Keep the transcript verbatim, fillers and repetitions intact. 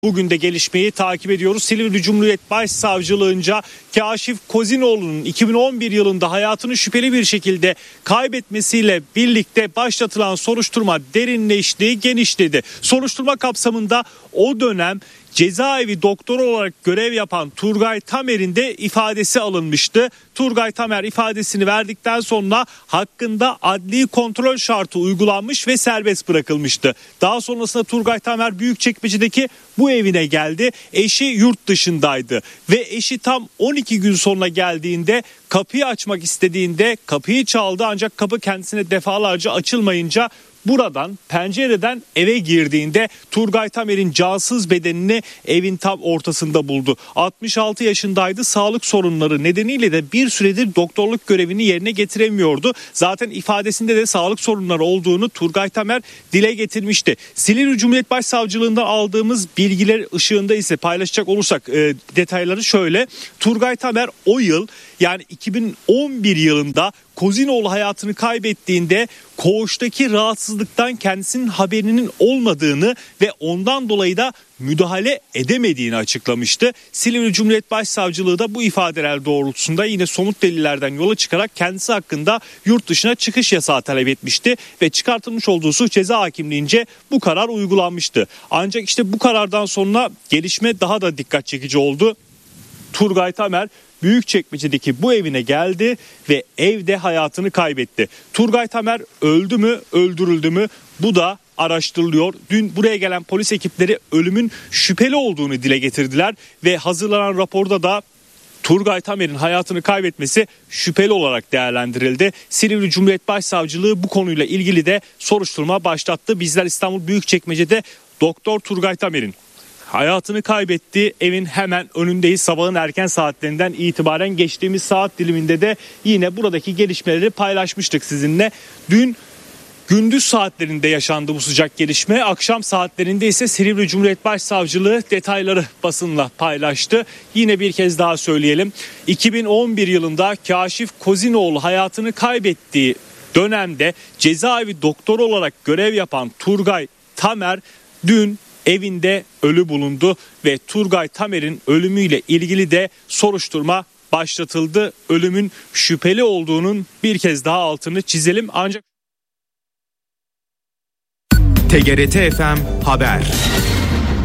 Bugün de gelişmeyi takip ediyoruz. Silivri Cumhuriyet Başsavcılığınca Kaşif Kozinoğlu'nun iki bin on bir yılında hayatını şüpheli bir şekilde kaybetmesiyle birlikte başlatılan soruşturma derinleşti, genişledi. Soruşturma kapsamında o dönem cezaevi doktoru olarak görev yapan Turgay Tamer'in de ifadesi alınmıştı. Turgay Tamer ifadesini verdikten sonra hakkında adli kontrol şartı uygulanmış ve serbest bırakılmıştı. Daha sonrasında Turgay Tamer Büyükçekmece'deki bu evine geldi. Eşi yurt dışındaydı ve eşi tam on iki gün sonra geldiğinde kapıyı açmak istediğinde kapıyı çaldı, ancak kapı kendisine defalarca açılmayınca buradan pencereden eve girdiğinde Turgay Tamer'in cansız bedenini evin tam ortasında buldu. altmış altı yaşındaydı. Sağlık sorunları nedeniyle de bir süredir doktorluk görevini yerine getiremiyordu. Zaten ifadesinde de sağlık sorunları olduğunu Turgay Tamer dile getirmişti. Silivri Cumhuriyet Başsavcılığından aldığımız bilgiler ışığında ise paylaşacak olursak e, detayları şöyle. Turgay Tamer o yıl, yani iki bin on bir yılında Kozinoğlu hayatını kaybettiğinde koğuştaki rahatsızlıktan kendisinin haberinin olmadığını ve ondan dolayı da müdahale edemediğini açıklamıştı. Silivri Cumhuriyet Başsavcılığı da bu ifadeler doğrultusunda yine somut delillerden yola çıkarak kendisi hakkında yurt dışına çıkış yasağı talep etmişti ve çıkartılmış olduğu suç ceza hakimliğince bu karar uygulanmıştı. Ancak işte bu karardan sonra gelişme daha da dikkat çekici oldu. Turgay Tamer Büyükçekmece'deki bu evine geldi ve evde hayatını kaybetti. Turgay Tamer öldü mü, öldürüldü mü? Bu da araştırılıyor. Dün buraya gelen polis ekipleri ölümün şüpheli olduğunu dile getirdiler ve hazırlanan raporda da Turgay Tamer'in hayatını kaybetmesi şüpheli olarak değerlendirildi. Silivri Cumhuriyet Başsavcılığı bu konuyla ilgili de soruşturma başlattı. Bizler İstanbul Büyükçekmece'de Doktor Turgay Tamer'in hayatını kaybettiği evin hemen önündeyiz. Sabahın erken saatlerinden itibaren geçtiğimiz saat diliminde de yine buradaki gelişmeleri paylaşmıştık sizinle. Dün gündüz saatlerinde yaşandı bu sıcak gelişme. Akşam saatlerinde ise Silivri Cumhuriyet Başsavcılığı detayları basınla paylaştı. Yine bir kez daha söyleyelim. iki bin on bir yılında Kaşif Kozinoğlu hayatını kaybettiği dönemde cezaevi doktoru olarak görev yapan Turgay Tamer dün evinde ölü bulundu ve Turgay Tamer'in ölümüyle ilgili de soruşturma başlatıldı. Ölümün şüpheli olduğunun bir kez daha altını çizelim. Ancak T G R T F M Haber.